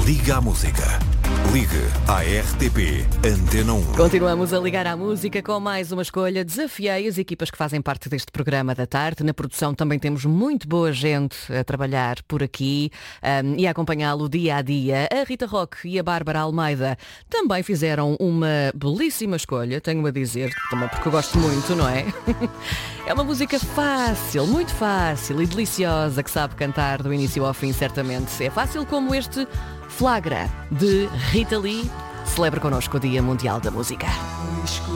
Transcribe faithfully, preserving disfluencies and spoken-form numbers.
Liga à Música. Ligue à R T P Antena um. Continuamos a ligar à música com mais uma escolha. Desafiei as equipas que fazem parte deste programa da tarde. Na produção também temos muito boa gente a trabalhar por aqui um, e a acompanhá-lo dia a dia. A Rita Roque e a Bárbara Almeida também fizeram uma belíssima escolha, tenho a dizer, também porque eu gosto muito, não é? É uma música fácil, muito fácil e deliciosa, que sabe cantar do início ao fim, certamente. É fácil como este Flagra, de Rita Lee. Celebra connosco o Dia Mundial da Música.